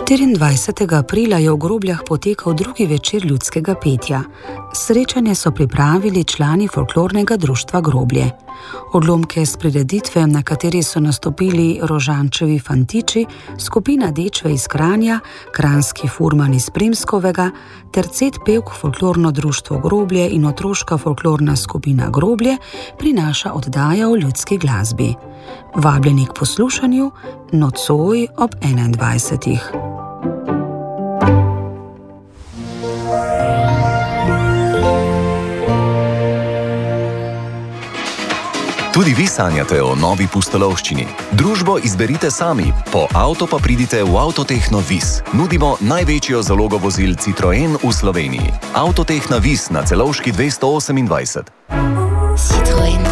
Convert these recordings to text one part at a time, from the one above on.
24. aprila je v Grobljah potekal drugi večer ljudskega petja. Srečanje so pripravili člani folklornega društva Groblje. Odlomke s prireditve, na kateri so nastopili Rožančevi fantiči, skupina Dečve iz Kranja, kranjski furman iz Primskovega ter cet pevk folklorno društvo Groblje in otroška folklorna skupina Groblje, prinaša oddaja o ljudski glasbi. Vabljeni k poslušanju nocoj ob 21. Tudi vi sanjate o novi pustolovščini. Družbo izberite sami, po avto pa pridite v Avtotehno Vis. Nudimo največjo zalogo vozil Citroen v Sloveniji. Avtotehna Vis na Celovški 228. Citroen.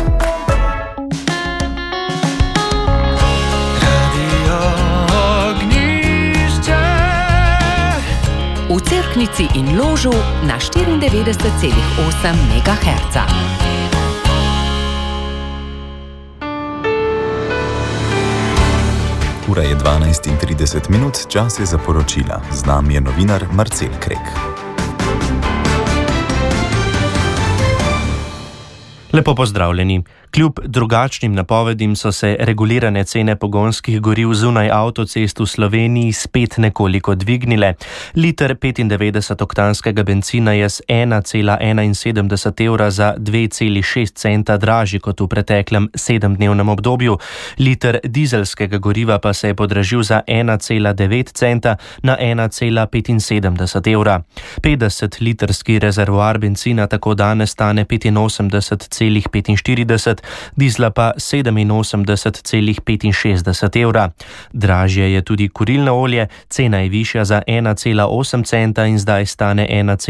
V Cerknici in Ložu na 94,8 MHz. Ura je 12:30, čas je za poročila. Z nami je novinar Marcel Krek. Lepo pozdravljeni. Kljub drugačnim napovedim so se regulirane cene pogonskih goriv zunaj avtocest v Sloveniji spet nekoliko dvignile. Liter 95-oktanskega bencina je z 1,71 evra za 2,6 centa dražji kot v preteklem 7-dnevnem obdobju. Liter dizelskega goriva pa se je podražil za 1,9 centa na 1,75 evra. 50-litrski rezervoar bencina tako danes stane 85,45, dizla pa 87,65 evra. Dražje je tudi kurilno olje, cena je višja za 1,8 centa in zdaj stane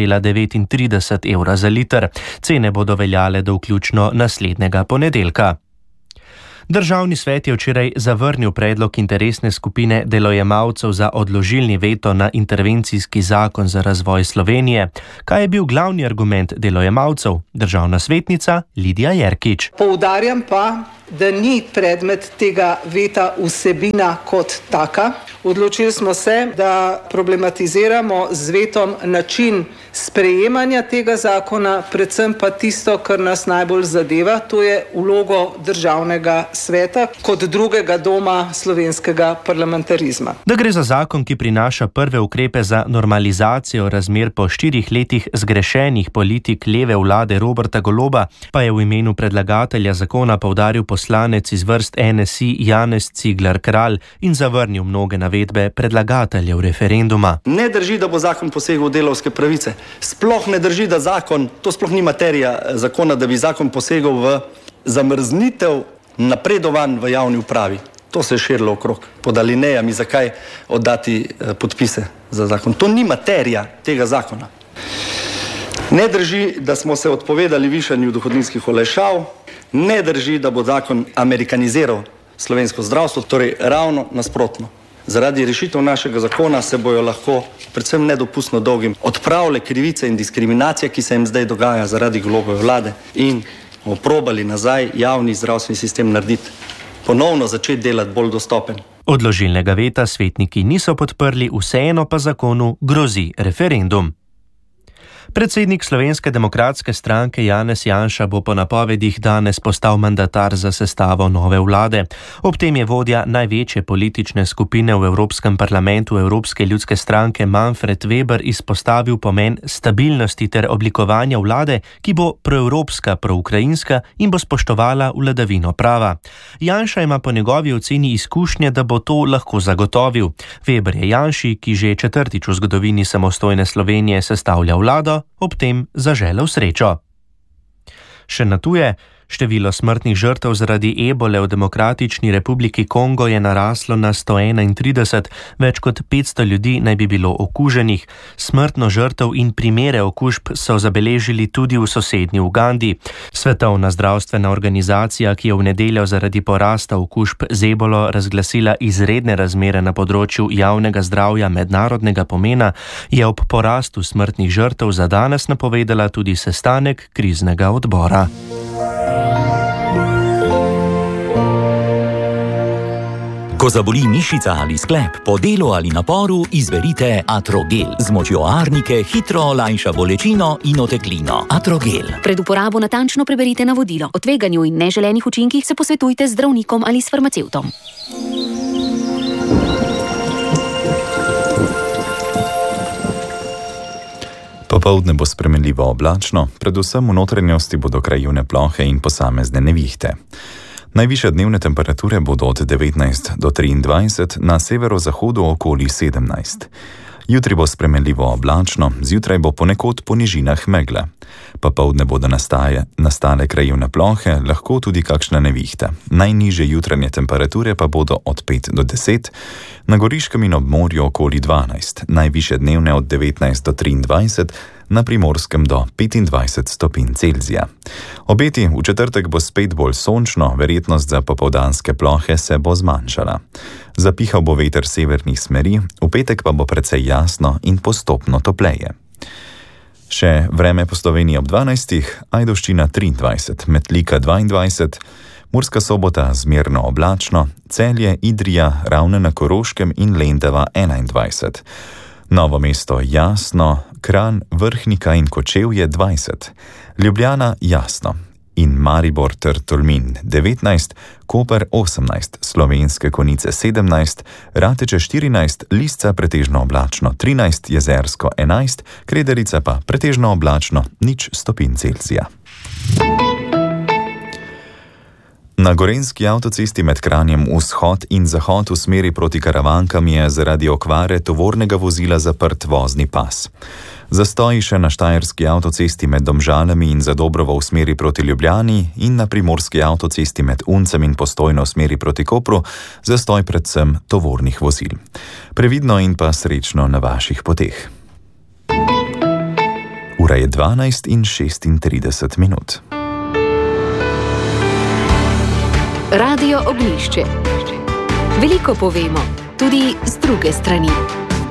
1,39 evra za liter. Cene bodo veljale do vključno naslednjega ponedeljka. Državni svet je včeraj zavrnil predlog interesne skupine delojemalcev za odložilni veto na intervencijski zakon za razvoj Slovenije. Kaj je bil glavni argument delojemalcev? Državna svetnica Lidija Jerkič. Poudarjam pa, da ni predmet tega veta vsebina kot taka. Odločili smo se, da problematiziramo z vetom način sprejemanja tega zakona, predvsem pa tisto, kar nas najbolj zadeva, to je vlogo Državnega sveta kot drugega doma slovenskega parlamentarizma. Da gre za zakon, ki prinaša prve ukrepe za normalizacijo razmer po 4 letih zgrešenih politik leve vlade Roberta Goloba, pa je v imenu predlagatelja zakona poudaril poslanec iz vrst NSI Janez Cigler Kralj in zavrnil mnoge navedbe predlagateljev referenduma. Ne drži, da bo zakon posegel v delavske pravice. Sploh ne drži, da zakon, to sploh ni materija zakona, da bi zakon posegel v zamrznitev napredovanj v javni upravi. To se je širilo okrog pod alinejami, zakaj oddati podpise za zakon. To ni materija tega zakona. Ne drži, da smo se odpovedali višanju dohodninskih olajšav. Ne drži, da bo zakon amerikaniziral slovensko zdravstvo, torej ravno nasprotno. Zaradi rešitev našega zakona se bojo lahko predvsem nedopustno dolgim odpravile krivice in diskriminacije, ki se jim zdaj dogaja zaradi Golobove vlade, in oprobali nazaj javni zdravstveni sistem narediti, ponovno začeti delati bolj dostopen. Odložilnega veta svetniki niso podprli, vseeno pa zakonu grozi referendum. Predsednik Slovenske demokratske stranke Janez Janša bo po napovedih danes postal mandatar za sestavo nove vlade. Ob tem je vodja največje politične skupine v Evropskem parlamentu Evropske ljudske stranke Manfred Weber izpostavil pomen stabilnosti ter oblikovanja vlade, ki bo proevropska, proukrajinska in bo spoštovala vladavino prava. Janša ima po njegovi oceni izkušnje, da bo to lahko zagotovil. Weber je Janši, ki že četrtič v zgodovini samostojne Slovenije sestavlja vlado, ob tem zaželel srečo. Še na tuje, število smrtnih žrtev zaradi ebole v Demokratični republiki Kongo je naraslo na 131, več kot 500 ljudi naj bi bilo okuženih. Smrtno žrtev in primere okužb so zabeležili tudi v sosednji Ugandi. Svetovna zdravstvena organizacija, ki je v nedeljo zaradi porasta okužb z ebolo razglasila izredne razmere na področju javnega zdravja mednarodnega pomena, je ob porastu smrtnih žrtev za danes napovedala tudi sestanek kriznega odbora. Ko zaboli mišica ali sklep, po delu ali naporu, izberite Atrogel. Z močjo arnike hitro olajša bolečino in oteklino. Atrogel. Pred uporabo natančno preberite navodilo. O tveganju in neželenih učinkih se posvetujte z zdravnikom ali s farmacevtom. Popoldne bo spremenljivo oblačno, predvsem v notranjosti bodo krajevne plohe in posamezne nevihte. Najvišje dnevne temperature bodo od 19 do 23, na severozahodu okoli 17. Jutri bo spremenljivo oblačno, zjutraj bo ponekod po nižinah megla. Popoldne bodo nastale krajevne plohe, lahko tudi kakšna nevihta. Najnižje jutranje temperature pa bodo od 5 do 10, na Goriškem in ob morju okoli 12, najvišje dnevne od 19 do 23, na Primorskem do 25 stopinj Celzija. Obeti, v četrtek bo spet bolj sončno, verjetnost za popoldanske plohe se bo zmanjšala. Zapihal bo veter severnih smeri, v petek pa bo precej jasno in postopno topleje. Še vreme po Sloveniji ob 12, Ajdovščina 23, Metlika 22, Murska Sobota zmerno oblačno, Celje, Idrija, Ravne na Koroškem in Lendava 21. Novo mesto jasno, Kranj, Vrhnika in Kočevje 20, Ljubljana jasno in Maribor ter Tolmin 19, Koper 18, Slovenske Konjice 17, Rateče 14, Lisca pretežno oblačno 13, Jezersko 11, Krederica pa pretežno oblačno 0 stopinj Celzija. Na Gorenjski avtocesti med Kranjem vzhod in zahod v smeri proti Karavankam je zaradi okvare tovornega vozila zaprt vozni pas. Zastoji še na Štajerski avtocesti med Domžalami in Zadobrovo v smeri proti Ljubljani in na Primorski avtocesti med Uncem in Postojno v smeri proti Kopru, zastoj predvsem tovornih vozil. Previdno in pa srečno na vaših poteh. Ura je 12:36 minut. Radio Ognjišče. Veliko povemo, tudi z druge strani.